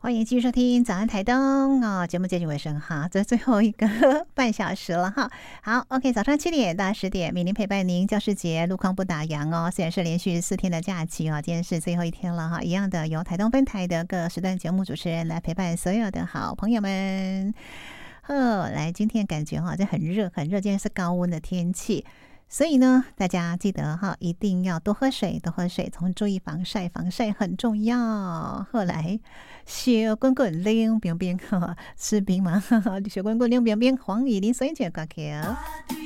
欢迎继续收听早安台东哦，节目接近尾声哈，这最后一个半小时了哈。好 ，OK， 早上7点到10点，明天陪伴您教师节路况不打烊哦。虽然是连续4天的假期哦，今天是最后一天了哈，一样的由台东分台的各时段节目主持人来陪伴所有的好朋友们。来，今天感觉哈，这很热很热，今天是高温的天气。所以呢，大家记得哈，一定要多喝水，多喝水，从注意防晒，防晒很重要。后来，小滚滚冷冰冰，吃冰嘛，小滚滚冷冰冰，黄雨林水姐挂桥。